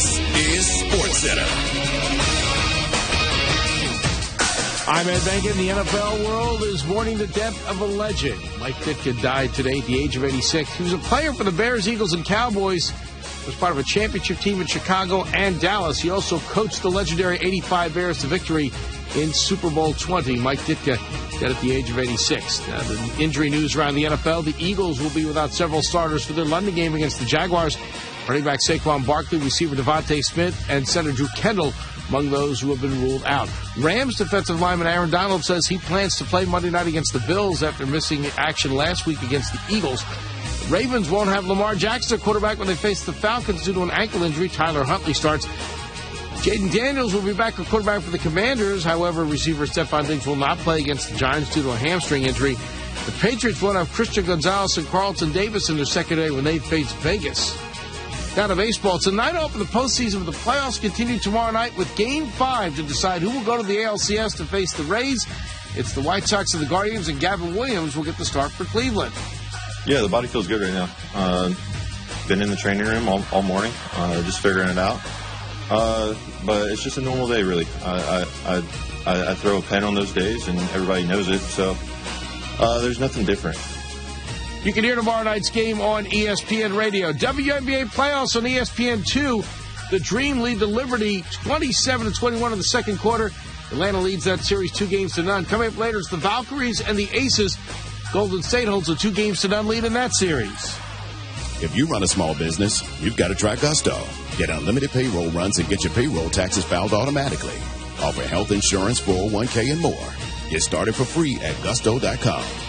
This is SportsCenter. I'm Ed Benkin. The NFL world is mourning the death of a legend. Mike Ditka died today at the age of 86. He was a player for the Bears, Eagles, and Cowboys. He was part of a championship team in Chicago and Dallas. He also coached the legendary 85 Bears to victory in Super Bowl 20. Mike Ditka dead at the age of 86. Now, the injury news around the NFL, the Eagles will be without several starters for their London game against the Jaguars. Running back Saquon Barkley, receiver Devontae Smith, and center Drew Kendall among those who have been ruled out. Rams defensive lineman Aaron Donald says he plans to play Monday night against the Bills after missing action last week against the Eagles. The Ravens won't have Lamar Jackson, quarterback, when they face the Falcons due to an ankle injury. Tyler Huntley starts. Jaden Daniels will be back at quarterback for the Commanders. However, receiver Stephon Diggs will not play against the Giants due to a hamstring injury. The Patriots won't have Christian Gonzalez and Carlton Davis in their secondary when they face Vegas. Down to baseball. It's a night off in the postseason, but the playoffs continue tomorrow night with Game 5 to decide who will go to the ALCS to face the Rays. It's the White Sox and the Guardians, and Gavin Williams will get the start for Cleveland. Yeah, the body feels good right now. Been in the training room all morning, just figuring it out. But it's just a normal day, really. I throw a pen on those days, and everybody knows it, so there's nothing different. You can hear tomorrow night's game on ESPN Radio. WNBA playoffs on ESPN2. The Dream lead the Liberty 27-21 in the second quarter. Atlanta leads that series 2-0. Coming up later, it's the Valkyries and the Aces. Golden State holds a 2-0 lead in that series. If you run a small business, you've got to try Gusto. Get unlimited payroll runs and get your payroll taxes filed automatically. Offer health insurance, 401k, and more. Get started for free at gusto.com.